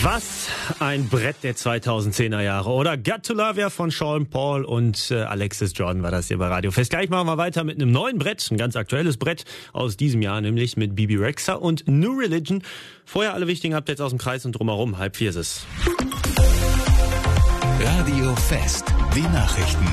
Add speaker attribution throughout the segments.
Speaker 1: Was ein Brett der 2010er Jahre, oder? Got to Love Ya von Sean Paul und Alexis Jordan war das hier bei Radio Fest. Gleich machen wir weiter mit einem neuen Brett, ein ganz aktuelles Brett aus diesem Jahr, nämlich mit Bebe Rexha und New Religion. Vorher alle wichtigen Updates aus dem Kreis und drumherum. 3:30 ist es.
Speaker 2: Radio Fest, die Nachrichten.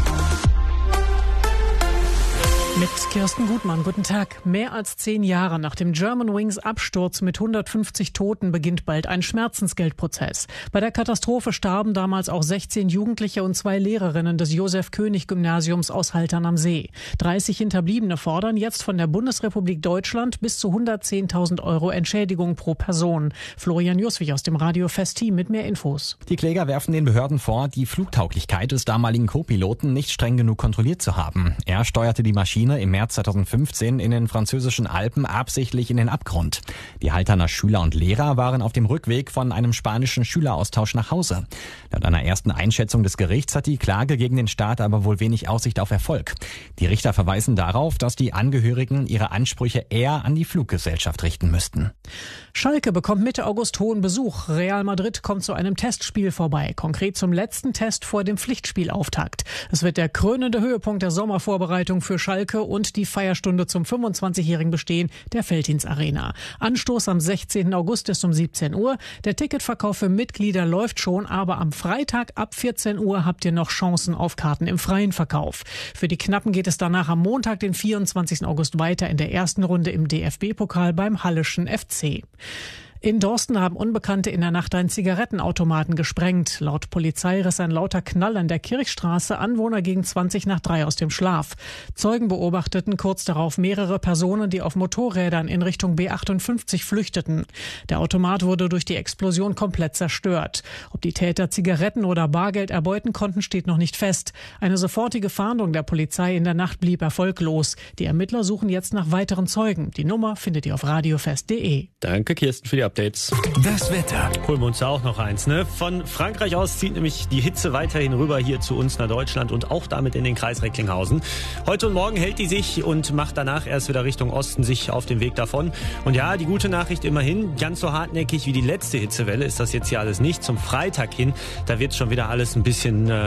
Speaker 3: Mit Kirsten Gutmann, guten Tag. Mehr als 10 Jahre nach dem Germanwings Absturz mit 150 Toten beginnt bald ein Schmerzensgeldprozess. Bei der Katastrophe starben damals auch 16 Jugendliche und 2 Lehrerinnen des Josef-König-Gymnasiums aus Haltern am See. 30 Hinterbliebene fordern jetzt von der Bundesrepublik Deutschland bis zu 110.000 € Entschädigung pro Person. Florian Juswig aus dem Radio Fest-Team mit mehr Infos.
Speaker 4: Die Kläger werfen den Behörden vor, die Flugtauglichkeit des damaligen Co-Piloten nicht streng genug kontrolliert zu haben. Er steuerte die Maschine im März 2015 in den französischen Alpen absichtlich in den Abgrund. Die Halterner Schüler und Lehrer waren auf dem Rückweg von einem spanischen Schüleraustausch nach Hause. Laut einer ersten Einschätzung des Gerichts hat die Klage gegen den Staat aber wohl wenig Aussicht auf Erfolg. Die Richter verweisen darauf, dass die Angehörigen ihre Ansprüche eher an die Fluggesellschaft richten müssten.
Speaker 3: Schalke bekommt Mitte August hohen Besuch. Real Madrid kommt zu einem Testspiel vorbei, konkret zum letzten Test vor dem Pflichtspielauftakt. Es wird der krönende Höhepunkt der Sommervorbereitung für Schalke und die Feierstunde zum 25-jährigen Bestehen der Veltins Arena. Anstoß am 16. August ist um 17 Uhr. Der Ticketverkauf für Mitglieder läuft schon, aber am Freitag ab 14 Uhr habt ihr noch Chancen auf Karten im freien Verkauf. Für die Knappen geht es danach am Montag, den 24. August weiter in der ersten Runde im DFB-Pokal beim Halleschen FC. In Dorsten haben Unbekannte in der Nacht einen Zigarettenautomaten gesprengt. Laut Polizei riss ein lauter Knall an der Kirchstraße Anwohner gegen 2:20 aus dem Schlaf. Zeugen beobachteten kurz darauf mehrere Personen, die auf Motorrädern in Richtung B58 flüchteten. Der Automat wurde durch die Explosion komplett zerstört. Ob die Täter Zigaretten oder Bargeld erbeuten konnten, steht noch nicht fest. Eine sofortige Fahndung der Polizei in der Nacht blieb erfolglos. Die Ermittler suchen jetzt nach weiteren Zeugen. Die Nummer findet ihr auf radiofest.de.
Speaker 1: Danke, Kirsten, für die Updates.
Speaker 2: Das Wetter.
Speaker 1: Holen wir uns da auch noch eins, ne? Von Frankreich aus zieht nämlich die Hitze weiterhin rüber hier zu uns nach Deutschland und auch damit in den Kreis Recklinghausen. Heute und morgen hält die sich und macht danach erst wieder Richtung Osten sich auf den Weg davon. Und ja, die gute Nachricht immerhin, ganz so hartnäckig wie die letzte Hitzewelle ist das jetzt hier alles nicht. Zum Freitag hin, da wird schon wieder alles ein bisschen